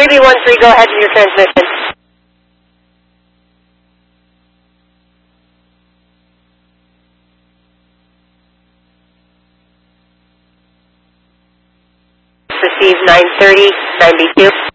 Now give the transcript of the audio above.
3B13, go ahead with your transmission. Receive 930, 92.